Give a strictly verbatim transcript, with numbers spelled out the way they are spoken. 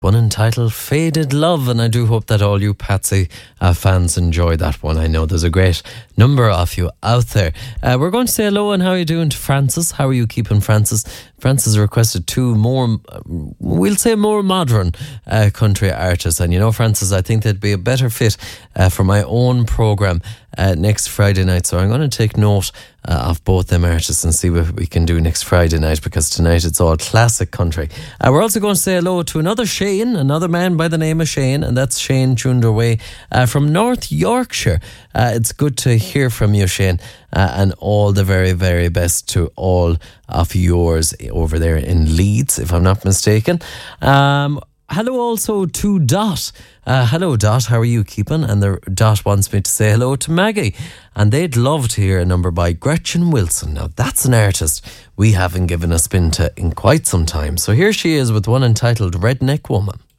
One entitled Faded Love, and I do hope that all you Patsy uh, fans enjoy that one. I know there's a great number of you out there. Uh, we're going to say hello and how are you doing to Francis? How are you keeping, Francis? Francis requested two more, we'll say more modern uh, country artists. And you know, Francis, I think they'd be a better fit uh, for my own programme uh, next Friday night. So I'm going to take note uh, of both them artists and see what we can do next Friday night, because tonight it's all classic country. Uh, we're also going to say hello to another Shane, another man by the name of Shane, and that's Shane tuned away uh, from North Yorkshire. Uh, it's good to hear from you, Shane, uh, and all the very, very best to all of yours over there in Leeds, if I'm not mistaken. Um, hello also to Dot. Uh, hello, Dot. How are you keeping? And the Dot wants me to say hello to Maggie. And they'd love to hear a number by Gretchen Wilson. Now, that's an artist we haven't given a spin to in quite some time. So here she is with one entitled Redneck Woman.